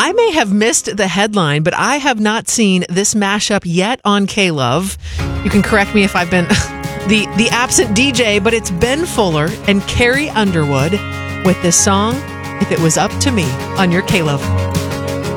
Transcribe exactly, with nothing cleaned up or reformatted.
I may have missed the headline, but I have not seen this mashup yet on K-Love. You can correct me if I've been the, the absent D J, but it's Ben Fuller and Carrie Underwood with this song, If It Was Up to Me, on your K-Love.